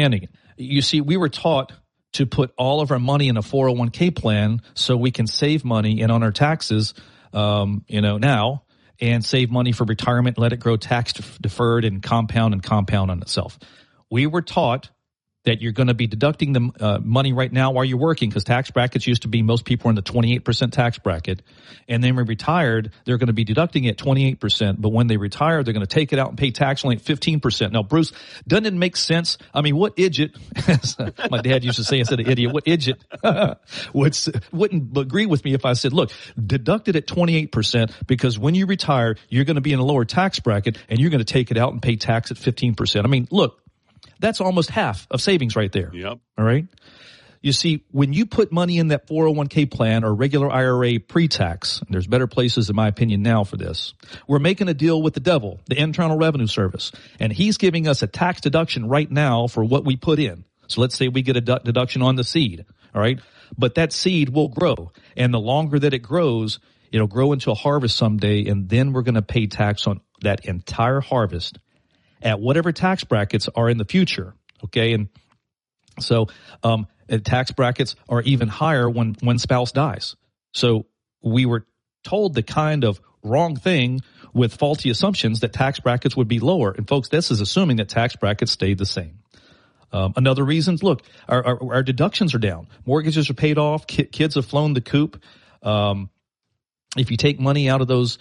understanding it. You see, we were taught to put all of our money in a 401k plan so we can save money and on our taxes, now, and save money for retirement, let it grow tax deferred and compound on itself. We were taught that you're going to be deducting the money right now while you're working, because tax brackets used to be most people are in the 28% tax bracket. And then when retired, they're going to be deducting it 28%. But when they retire, they're going to take it out and pay tax only at 15%. Now, Bruce, doesn't it make sense? I mean, what idiot, as my dad used to say instead of idiot, what idiot wouldn't agree with me if I said, look, deduct it at 28% because when you retire, you're going to be in a lower tax bracket and you're going to take it out and pay tax at 15%. I mean, look. That's almost half of savings right there. Yep. All right. You see, when you put money in that 401k plan or regular IRA pre-tax, and there's better places in my opinion now for this, we're making a deal with the devil, the Internal Revenue Service, and he's giving us a tax deduction right now for what we put in. So let's say we get a deduction on the seed. All right. But that seed will grow. And the longer that it grows, it'll grow into a harvest someday. And then we're going to pay tax on that entire harvest at whatever tax brackets are in the future, okay? And so tax brackets are even higher when spouse dies. So we were told the kind of wrong thing with faulty assumptions that tax brackets would be lower. And folks, this is assuming that tax brackets stayed the same. Another reason, look, our deductions are down. Mortgages are paid off. Kids have flown the coop. If you take money out of those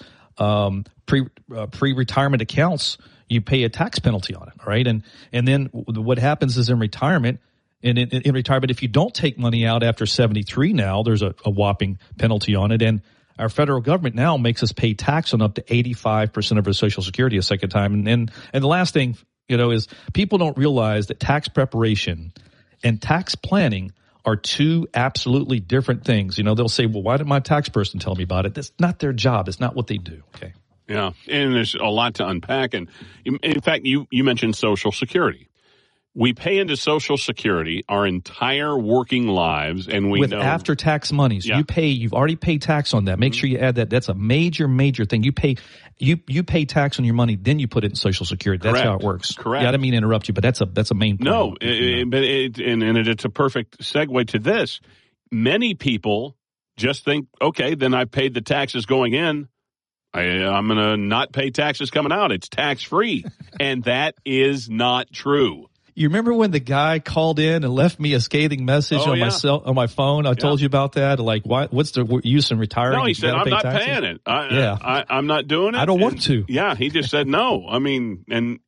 pre-retirement accounts, you pay a tax penalty on it, right? And then what happens is in retirement, in retirement, if you don't take money out after 73 now, there's a whopping penalty on it. And our federal government now makes us pay tax on up to 85% of our Social Security a second time. And the last thing, is people don't realize that tax preparation and tax planning are two absolutely different things. They'll say, well, why didn't my tax person tell me about it? That's not their job. It's not what they do, okay? Yeah, and there's a lot to unpack. And in fact, you mentioned Social Security. We pay into Social Security our entire working lives, and we with know after-tax monies. Yeah. You've already paid tax on that. Make sure you add that. That's a major thing. You pay tax on your money, then you put it in Social Security. That's Correct. how it works. Correct. Yeah, I didn't mean to interrupt you, but that's a main point. No, but it's a perfect segue to this. Many people just think, okay, then I paid the taxes going in. I'm going to not pay taxes coming out. It's tax-free. And that is not true. You remember when the guy called in and left me a scathing message on my phone? I told you about that. Like, what's the use in retiring? No, he said, I'm not paying it. I'm not doing it. I don't want to. Yeah, he just said no. I mean,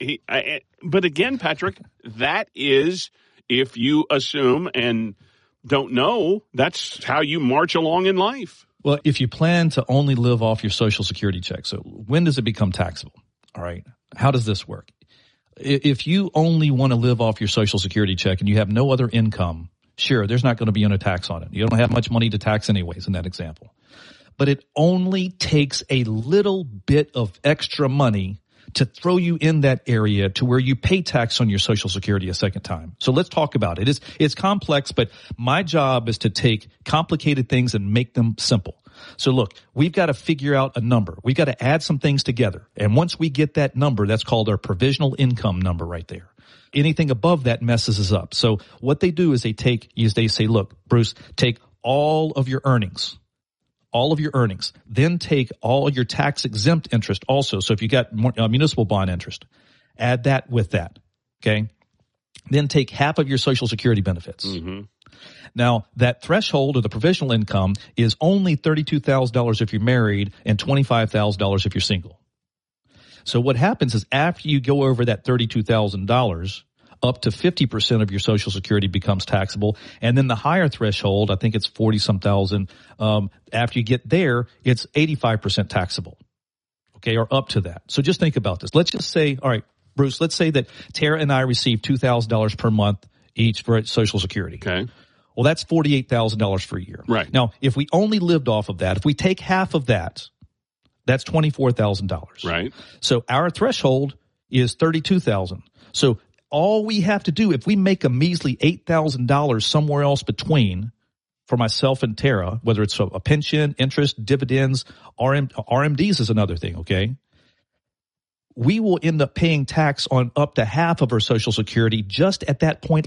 but again, Patrick, that is if you assume and don't know, that's how you march along in life. Well, if you plan to only live off your Social Security check, so when does it become taxable? All right. How does this work? If you only want to live off your Social Security check and you have no other income, sure, there's not going to be a tax on it. You don't have much money to tax anyways in that example. But it only takes a little bit of extra money to throw you in that area to where you pay tax on your Social Security a second time. So let's talk about it. It's complex, but my job is to take complicated things and make them simple. So look, we've got to figure out a number. We've got to add some things together. And once we get that number, that's called our provisional income number right there. Anything above that messes us up. So what they do is they say, look, Bruce, take all of your earnings, then take all your tax exempt interest also. So if you got municipal bond interest, add that with that. Okay. Then take half of your Social Security benefits. Mm-hmm. Now, that threshold of the provisional income is only $32,000 if you're married and $25,000 if you're single. So what happens is after you go over that $32,000, up to 50% of your Social Security becomes taxable. And then the higher threshold, I think it's 40-some thousand, after you get there, it's 85% taxable. Okay, or up to that. So just think about this. Let's just say, all right, Bruce, let's say that Tara and I receive $2,000 per month each for Social Security. Okay. Well, that's $48,000 for a year. Right. Now, if we only lived off of that, if we take half of that, that's $24,000. Right. So our threshold is $32,000. So all we have to do, if we make a measly $8,000 somewhere else between, for myself and Tara, whether it's a pension, interest, dividends, RMDs is another thing, okay? We will end up paying tax on up to half of our Social Security just at that point